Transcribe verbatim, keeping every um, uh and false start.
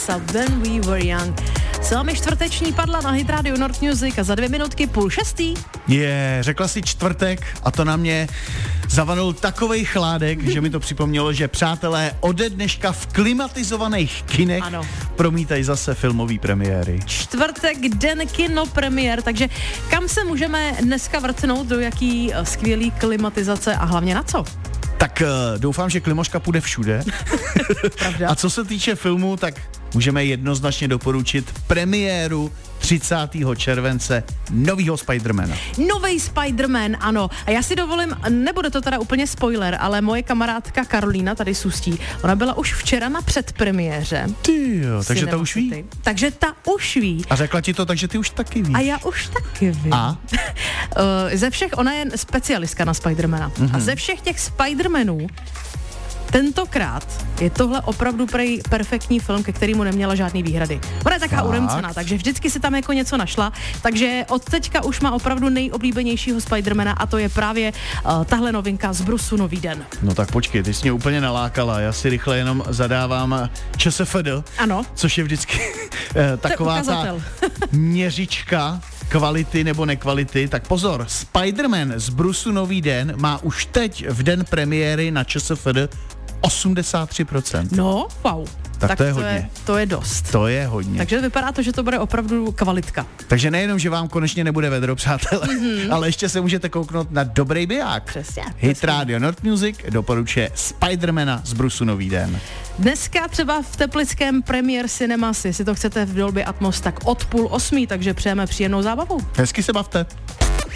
When We Were Young. S vámi čtvrteční padla na Hit Radio North Music a za dvě minutky půl šestý. Je, yeah, řekla si čtvrtek a to na mě zavanul takovej chládek, že mi to připomnělo, že přátelé ode dneška v klimatizovaných kinech ano. promítají zase filmové premiéry. Čtvrtek, den kino premiér, takže kam se můžeme dneska vrtnout, do jaký skvělý klimatizace a hlavně na co? Tak uh, doufám, že Klimoška půjde všude. A co se týče filmu, tak můžeme jednoznačně doporučit premiéru třicátého července novýho Spidermana. Nový Spiderman, ano. A já si dovolím, nebude to teda úplně spoiler, ale moje kamarádka Karolína tady z Ústí, ona byla už včera na předpremiéře. Ty jo, takže ta už ví. Takže ta už ví. A řekla ti to, takže ty už taky víš. A já už taky vím. A? ze všech, ona je specialistka na Spidermana. Mm-hmm. A ze všech těch Spidermanů tentokrát je tohle opravdu prej perfektní film, ke kterému neměla žádný výhrady. Ona je taková uremcená, takže vždycky si tam jako něco našla, takže od teďka už má opravdu nejoblíbenějšího Spidermana a to je právě uh, tahle novinka z Brusu Nový den. No tak počkej, ty jsi mě úplně nalákala, já si rychle jenom zadávám ČSFD, ano. Což je vždycky taková ta měřička kvality nebo nekvality, tak pozor, Spider-Man z Brusu Nový den má už teď v den premiéry na ČSFD osmdesát tři procent. No, wow. Tak, tak to je to hodně. Je, to je dost. To je hodně. Takže vypadá to, že to bude opravdu kvalitka. Takže nejenom, že vám konečně nebude vedro, přátelé, mm-hmm. ale ještě se můžete kouknout na dobrý biják. Přesně. Hit přesně. Radio North Music doporučuje Spidermana z Brusu Nový den. Dneska třeba v teplickém Premier Cinemas, jestli to chcete v Dolby Atmos, tak od půl osmí, takže přejeme příjemnou zábavu. Hezky se bavte.